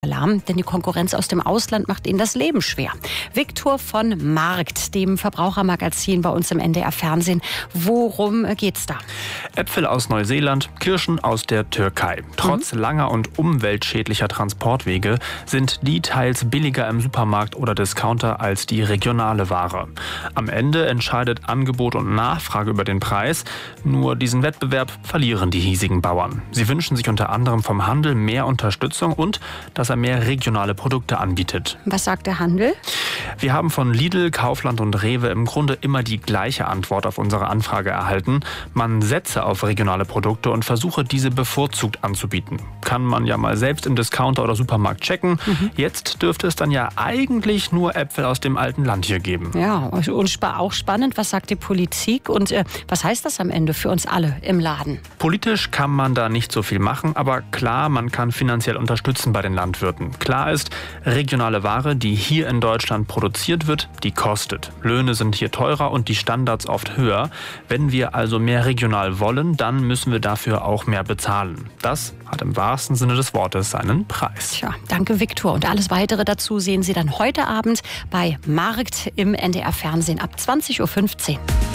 Alarm, denn die Konkurrenz aus dem Ausland macht ihnen das Leben schwer. Viktor von Markt, dem Verbrauchermagazin bei uns im NDR Fernsehen. Worum geht's da? Äpfel aus Neuseeland, Kirschen aus der Türkei. Trotz langer und umweltschädlicher Transportwege sind die teils billiger im Supermarkt oder Discounter als die regionale Ware. Am Ende entscheidet Angebot und Nachfrage über den Preis. Nur diesen Wettbewerb verlieren die hiesigen Bauern. Sie wünschen sich unter anderem vom Handel mehr Unterstützung und dass er mehr regionale Produkte anbietet. Was sagt der Handel? Wir haben von Lidl, Kaufland und Rewe im Grunde immer die gleiche Antwort auf unsere Anfrage erhalten. Man setze auf regionale Produkte und versuche, diese bevorzugt anzubieten. Kann man ja mal selbst im Discounter oder Supermarkt checken. Jetzt dürfte es dann ja eigentlich nur Äpfel aus dem alten Land hier geben. Ja, und auch spannend, was sagt die Politik und was heißt das am Ende für uns alle im Laden? Politisch kann man da nicht so viel machen, aber klar, man kann finanziell unterstützen bei den Landwirten. Klar ist, regionale Ware, die hier in Deutschland produziert wird, die kostet. Löhne sind hier teurer und die Standards oft höher. Wenn wir also mehr regional wollen, dann müssen wir dafür auch mehr bezahlen. Das hat im wahrsten Sinne des Wortes seinen Preis. Tja, danke Viktor. Und alles Weitere dazu sehen Sie dann heute Abend bei Markt im NDR Fernsehen ab 20:15 Uhr.